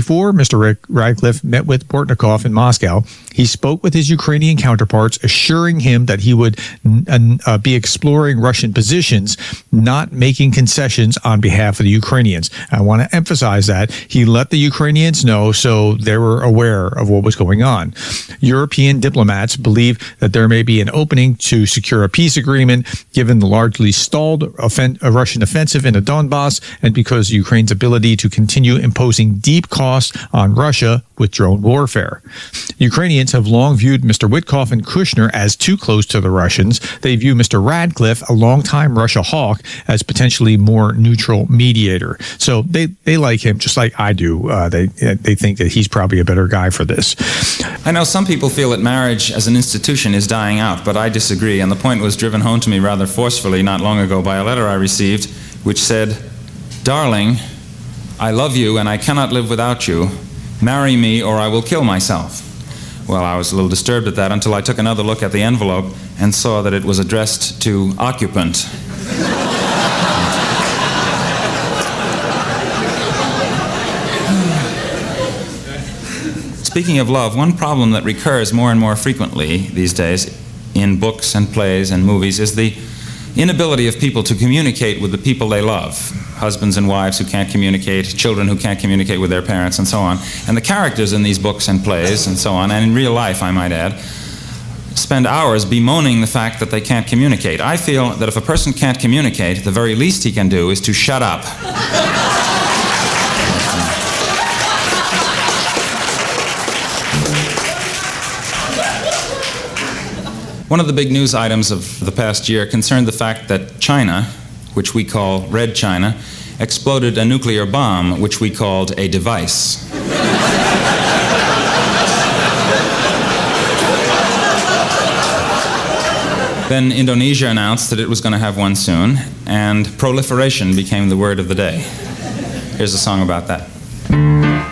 before Mr. Radcliffe met with Portnikov in Moscow, he spoke with his Ukrainian counterparts, assuring him that he would be exploring Russian positions, not making concessions on behalf of the Ukrainians. I want to emphasize that he let the Ukrainians know so they were aware of what was going on. European diplomats believe that there may be an opening to secure a peace agreement given the largely stalled Russian offensive in the Donbass and because Ukraine's ability to continue imposing deep costs on Russia with drone warfare. Ukrainians have long viewed Mr. Witkoff and Kushner as too close to the Russians. They view Mr. Radcliffe, a longtime Russia hawk, as potentially more neutral mediator. So they like him just like I do. They think that he's probably a better guy for this. I know some people feel that marriage as an institution is dying out, but I disagree, and the point was driven home to me rather forcefully not long ago by a letter I received which said, "Darling, I love you and I cannot live without you. Marry me or I will kill myself." Well, I was a little disturbed at that until I took another look at the envelope and saw that it was addressed to occupant. Speaking of love, one problem that recurs more and more frequently these days in books and plays and movies is the inability of people to communicate with the people they love. Husbands and wives who can't communicate, children who can't communicate with their parents, and so on. And the characters in these books and plays and so on, and in real life, I might add, spend hours bemoaning the fact that they can't communicate. I feel that if a person can't communicate, the very least he can do is to shut up. One of the big news items of the past year concerned the fact that China, which we call Red China, exploded a nuclear bomb, which we called a device. Then Indonesia announced that it was going to have one soon, and proliferation became the word of the day. Here's a song about that.